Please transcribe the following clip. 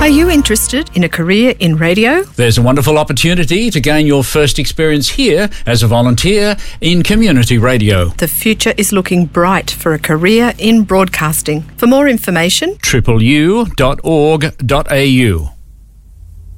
you interested in a career in radio? There's a wonderful opportunity to gain your first experience here as a volunteer in community radio. The future is looking bright for a career in broadcasting. For more information, tripleu.org.au